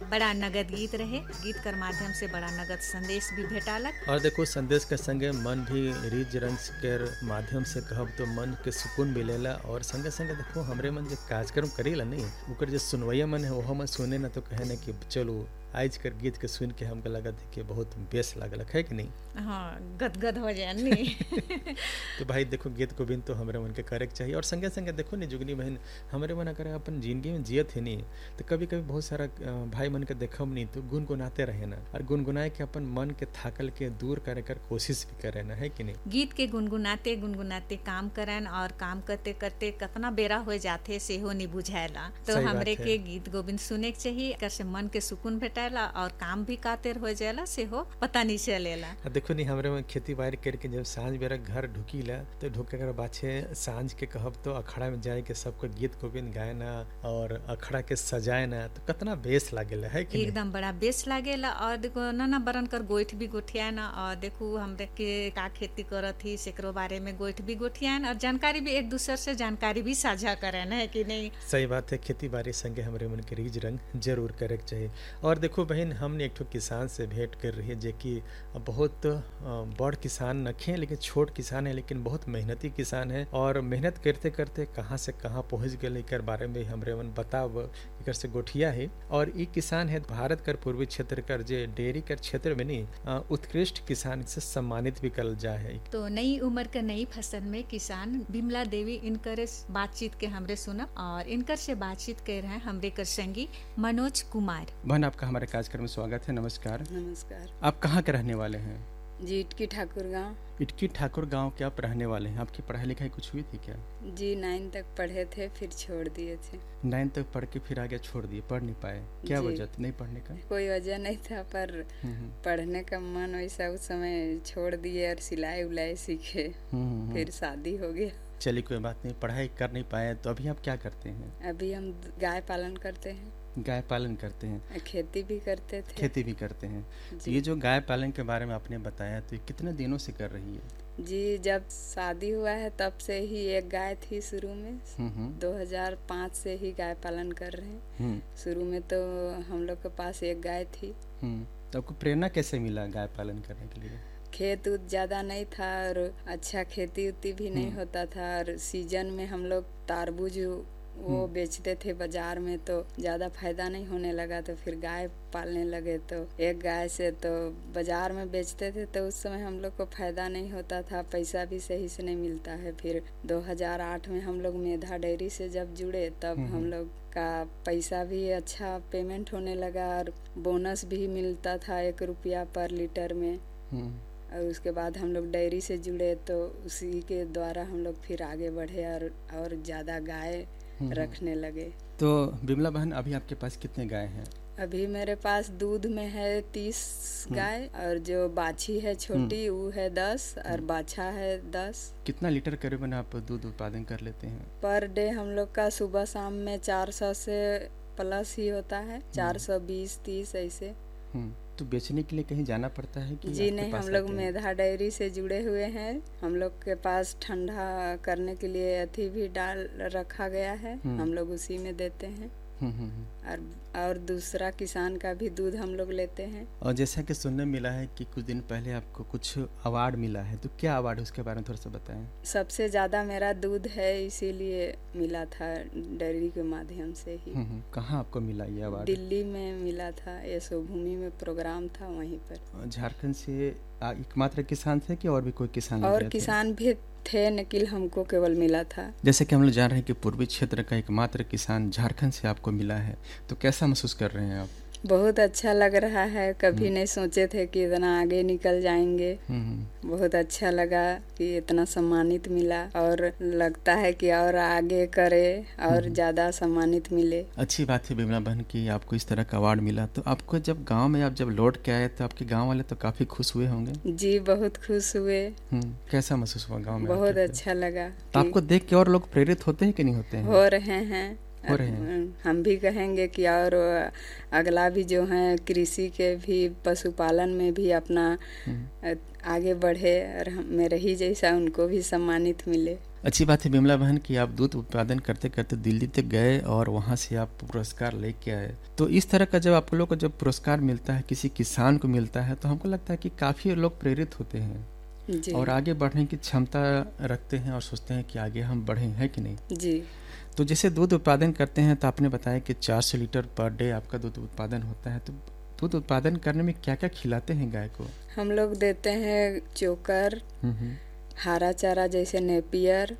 बड़ा नगद गीत रहे, गीत कर माध्यम से बड़ा नगद संदेश भी भेटालक। और देखो संदेश के संगे मन भी रीज रंग के माध्यम से कहब तो मन के सुकून मिलेला। और संगे संगे देखो हमरे मन जो कार्यक्रम करेला नहीं ओकर जो सुनवैया मन है वो मन सुने ना तो कहे ना कि चलो आज कर गीत के सुन के हमको लगा कि बहुत बेस लागल है कि नहीं। हाँ, गदगद हो जाए नहीं। तो भाई देखो गीत को बिन तो हमारे मन के करे के चाहिए। और संगे संगे देखो नहीं जुगनी बहन हमारे मन अगर अपन जिंदगी में जियत है नहीं तो कभी कभी बहुत सारा भाई मन के देखब नहीं तो गुनगुनाते रहे ना और गुनगुनाए के अपन मन के थाकल के दूर करे कर कोशिश भी करे ना, है कि नहीं। गीत के गुनगुनाते गुनगुनाते काम करन और काम करते करते कितना बेरा हो जाते से हो नहीं बुझाएला। तो हमरे के गीत गोविंद सुने के चाहिए, कैसे मन के सुकून भेटाला और काम भी कातेर हो जाएला से हो पता नहीं चलेला। देखो नहीं हमरे में खेती बाड़ी करके जब सांझ बेरा घर ढुकीला तो ढुके कर बाछे सांझ के कहब तो अखड़ा में जाए के सबको गीत गोविंद गायना और अखड़ा के सजाएना तो कितना बेस लागेला, है कि एकदम बड़ा बेस लागेला। और देखो नाना बरन कर गोइठ भी गोठिया ना और देखो हमरे के का खेती करत ही सेकरो बारे में गोइठ भी गोठिया और जानकारी भी एक दूसरे से जानकारी भी साझा करे ना, है कि नहीं। सही बात है, खेती बाड़ी संगे हमरे मन के रीज रंग जरूर करे के चाहिए। और देखो बहन हमने एक किसान से भेंट कर रही है जो कि बहुत बड़ किसान नखे लेकिन छोट किसान है लेकिन बहुत मेहनती किसान है और मेहनत करते करते कहाँ से कहाँ पहुँच गए एकर बारे में हमरे मन बताब एकर से गोठिया है। और ये किसान है भारत कर पूर्वी क्षेत्र कर जे डेयरी कर क्षेत्र में नहीं उत्कृष्ट किसान से सम्मानित भी करल जा है। तो नई उम्र के नई फसल में किसान बिमला देवी इनकर बातचीत के हमरे सुना और इनकर से बातचीत कर रहे हैं हमरे कर संगी मनोज कुमार। बहन आपका हमारे कार्यक्रम में स्वागत है। नमस्कार। नमस्कार। आप कहाँ के रहने वाले हैं? जी इटकी ठाकुर गांव। इटकी ठाकुर गांव के आप रहने वाले हैं। आपकी पढ़ाई लिखाई कुछ हुई थी क्या? जी 9 तक पढ़े थे फिर छोड़ दिए थे। 9 तक पढ़ के फिर आगे छोड़ दिए, पढ़ नहीं पाए, क्या वजह थी नहीं पढ़ने का? कोई वजह नहीं था पर पढ़ने का मन वैसा उस समय छोड़ दिए और सिलाई उलाई सीखे फिर शादी हो गया। चलिए कोई बात नहीं, पढ़ाई कर नहीं पाए तो अभी आप क्या करते हैं? अभी हम गाय पालन करते हैं। गाय पालन करते हैं, खेती भी करते थे। खेती भी करते हैं। तो ये जो गाय पालन के बारे में आपने बताया तो ये कितने दिनों से कर रही है? जी जब शादी हुआ है तब से ही एक गाय थी शुरू में। 2005 से ही गाय पालन कर रहे हैं। शुरू में तो हम लोग के पास एक गाय थी। तो आपको प्रेरणा कैसे मिला गाय पालन करने के लिए? खेत उत ज़्यादा नहीं था और अच्छा खेती उती भी नहीं होता था और सीजन में हम लोग तारबूज वो बेचते थे बाजार में तो ज़्यादा फायदा नहीं होने लगा तो फिर गाय पालने लगे। तो एक गाय से तो बाजार में बेचते थे तो उस समय हम लोग को फायदा नहीं होता था, पैसा भी सही से नहीं मिलता है। फिर 2008 में हम लोग मेधा डेयरी से जब जुड़े तब हम लोग का पैसा भी अच्छा पेमेंट होने लगा और बोनस भी मिलता था 1 रुपया पर लीटर में। और उसके बाद हम लोग डेयरी से जुड़े तो उसी के द्वारा हम लोग फिर आगे बढ़े और ज़्यादा गाय रखने लगे। तो बिमला बहन अभी आपके पास कितने गाय हैं? अभी मेरे पास दूध में है 30 गाय और जो बाछी है छोटी वो है 10 और बाछा है 10। कितना लीटर करीबन आप दूध उत्पादन कर लेते हैं? पर डे हम लोग का सुबह शाम में 400 से प्लस ही होता है, 420-30 ऐसे। तो बेचने के लिए कहीं जाना पड़ता है कि? जी नहीं, हम लोग मेधा डेयरी से जुड़े हुए हैं। हम लोग के पास ठंडा करने के लिए अथी भी डाल रखा गया है, हम लोग उसी में देते हैं। और दूसरा किसान का भी दूध हम लोग लेते हैं। और जैसा कि सुनने मिला है कि कुछ दिन पहले आपको कुछ अवार्ड मिला है, तो क्या अवार्ड है उसके बारे में थोड़ा सा बताएं। सबसे ज़्यादा मेरा दूध है इसीलिए मिला था डेयरी के माध्यम से ही। कहाँ आपको मिला ये अवार्ड? दिल्ली में मिला था, यशोभूमि में प्रोग्राम था वहीं पर। झारखंड से एकमात्र किसान थे कि और भी कोई किसान? और किसान भी थे लेकिन हमको केवल मिला था। जैसे कि हम लोग जान रहे हैं कि पूर्वी क्षेत्र का एकमात्र किसान झारखंड से आपको मिला है, तो कैसा महसूस कर रहे हैं आप? बहुत अच्छा लग रहा है, कभी नहीं सोचे थे कि इतना आगे निकल जाएंगे। बहुत अच्छा लगा कि इतना सम्मानित मिला और लगता है कि और आगे करे और ज़्यादा सम्मानित मिले। अच्छी बात है बिमला बहन की आपको इस तरह का अवार्ड मिला। तो आपको जब गांव में आप जब लौट के आए तो आपके गांव वाले तो काफ़ी खुश हुए होंगे? जी बहुत खुश हुए। कैसा महसूस हुआ गाँव में? बहुत अच्छा लगा। तो आपको देख के और लोग प्रेरित होते हैं कि नहीं होते हैं? हो रहे हैं। हम भी कहेंगे कि और अगला भी जो है कृषि के भी पशुपालन में भी अपना आगे बढ़े और मेरे ही जैसा उनको भी सम्मानित मिले। अच्छी बात है बिमला बहन कि आप दूध उत्पादन करते करते दिल्ली तक गए और वहाँ से आप पुरस्कार लेके आए। तो इस तरह का जब आप लोग को जब पुरस्कार मिलता है, किसी किसान को मिलता है, तो हमको लगता है कि काफ़ी लोग प्रेरित होते हैं जी और आगे बढ़ने की क्षमता रखते हैं और सोचते हैं कि आगे हम बढ़ें, है कि नहीं। जी। तो जैसे दूध उत्पादन करते हैं तो आपने बताया कि 400 लीटर पर डे आपका दूध उत्पादन होता है। तो दूध उत्पादन करने में क्या क्या खिलाते हैं गाय को? हम लोग देते हैं चोकर, हरा चारा जैसे नेपियर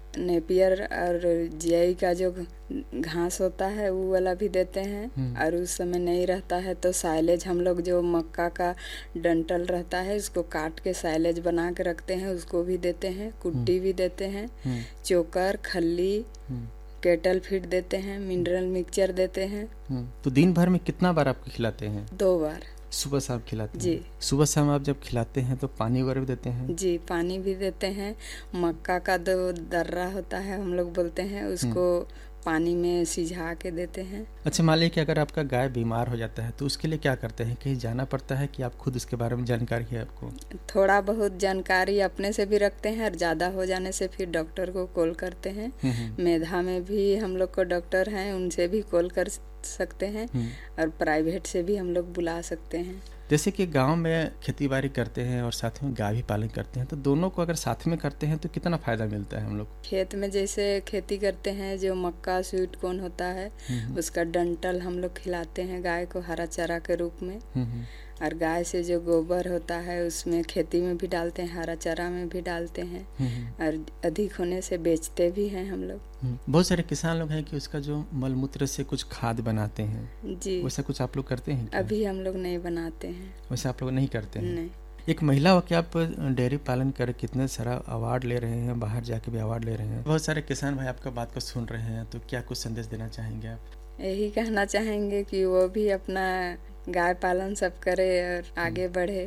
और जीआई का जो घास होता है वो वाला भी देते हैं। और उस समय नहीं रहता है तो साइलेज, हम लोग जो मक्का का डंठल रहता है उसको काट के साइलेज बना के रखते हैं, उसको भी देते हैं। कुट्टी भी देते हैं, चोकर, खल्ली, केटल फीड देते हैं, मिनरल मिक्सचर देते हैं। तो दिन भर में कितना बार आपको खिलाते हैं? 2 बार। सुबह शाम खिलाते हैं? जी। सुबह शाम आप जब खिलाते हैं तो पानी वगैरह भी देते हैं? जी, पानी भी देते हैं। मक्का का जो दर्रा होता है हम लोग बोलते हैं, उसको पानी में सिझा के देते हैं। अच्छा, मान लीजिए कि अगर आपका गाय बीमार हो जाता है तो उसके लिए क्या करते हैं? कहीं जाना पड़ता है कि आप खुद उसके बारे में जानकारी है आपको? थोड़ा बहुत जानकारी अपने से भी रखते हैं और ज़्यादा हो जाने से फिर डॉक्टर को कॉल करते हैं। मेधा में भी हम लोग को डॉक्टर हैं, उनसे भी कॉल कर सकते हैं और प्राइवेट से भी हम लोग बुला सकते हैं। जैसे कि गांव में खेती बाड़ी करते हैं और साथ में गाय भी पालन करते हैं, तो दोनों को अगर साथ में करते हैं तो कितना फायदा मिलता है हम लोग? खेत में जैसे खेती करते हैं, जो मक्का स्वीट कॉर्न होता है उसका डंठल हम लोग खिलाते हैं गाय को हरा चारा के रूप में। और गाय से जो गोबर होता है उसमें खेती में भी डालते हैं, हरा चारा में भी डालते हैं और अधिक होने से बेचते भी हैं हम लोग। बहुत सारे किसान लोग हैं कि उसका जो मल मूत्र से कुछ खाद बनाते हैं। जी। वैसा कुछ आप लोग करते हैं क्या? अभी हम लोग नहीं बनाते हैं। वैसे आप लोग नहीं करते हैं? नहीं। एक महिला हो के आप डेयरी पालन कर कितने सारा अवार्ड ले रहे हैं, बाहर जाके भी अवार्ड ले रहे हैं। बहुत सारे किसान भाई आपका बात को सुन रहे हैं, तो क्या कुछ संदेश देना चाहेंगे आप? यही कहना चाहेंगे कि वो भी अपना गाय पालन सब करे और आगे बढ़े।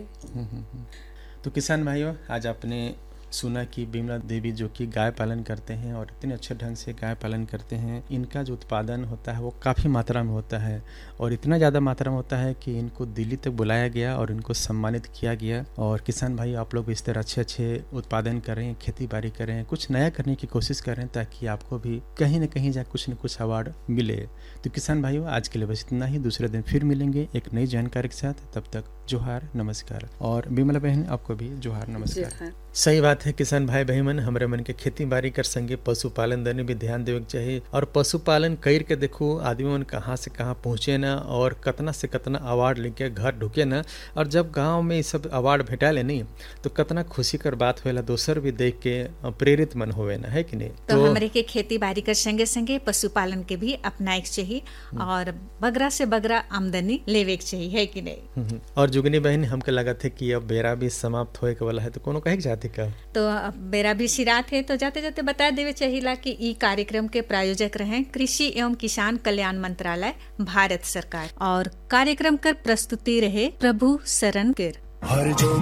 तो किसान भाइयों, आज आपने सुना कि बिमला देवी जो कि गाय पालन करते हैं और इतने अच्छे ढंग से गाय पालन करते हैं, इनका जो उत्पादन होता है वो काफ़ी मात्रा में होता है और इतना ज़्यादा मात्रा में होता है कि इनको दिल्ली तक बुलाया गया और इनको सम्मानित किया गया। और किसान भाई, आप लोग इस तरह अच्छे अच्छे उत्पादन करें, खेती बाड़ी करें, कुछ नया करने की कोशिश करें ताकि आपको भी कहीं ना कहीं जा कुछ न कुछ अवार्ड मिले। तो किसान भाइयों, आज के लिए बस इतना ही। दूसरे दिन फिर मिलेंगे एक नई जानकारी के साथ। तब तक जोहार, नमस्कार। और बिमला बहन, आपको भी जोहार, नमस्कार। सही बात है किसान भाई बहन, हमारे मन के खेती बाड़ी कर संगे पशुपालन देने भी ध्यान देवे के चाहिए। और पशुपालन कर के देखो आदमी मन कहाँ से कहाँ पहुँचे ना और कतना से कतना अवार्ड लेके घर ढुके ना। और जब गांव में ये सब अवार्ड भेटाले नहीं तो कतना खुशी कर बात होएला, दोसर भी देख के प्रेरित मन होवे ना, है कि नहीं। तो हमारे के खेती बाड़ी कर संगे संगे पशुपालन के भी अपनाए के चाहिए और बगरा से बगरा आमदनी लेवे के चाहिए, है कि नहीं। और जुगनी बहन, हमके लगा थे कि अब बेरा भी समाप्त होए के वाला है, तो कोनो कहे जाते का तो अब बेरा भी सिरात है। तो जाते जाते बता देवे चाहिए कि ई कार्यक्रम के प्रायोजक रहे कृषि एवं किसान कल्याण मंत्रालय, भारत सरकार। और कार्यक्रम कर प्रस्तुति रहे प्रभु शरण कर।